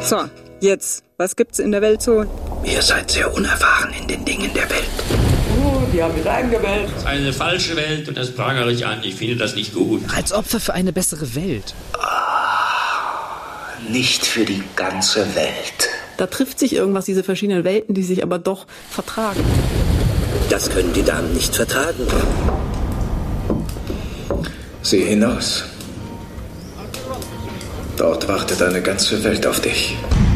So, jetzt, was gibt's in der Welt so? Ihr seid sehr unerfahren in den Dingen der Welt. Die haben ihre eigene Welt. Das ist eine falsche Welt und das prangere ich an. Ich finde das nicht gut. Als Opfer für eine bessere Welt. Nicht für die ganze Welt. Da trifft sich irgendwas, diese verschiedenen Welten, die sich aber doch vertragen. Das können die Damen nicht vertragen. Sieh hinaus. Dort wartet eine ganze Welt auf dich.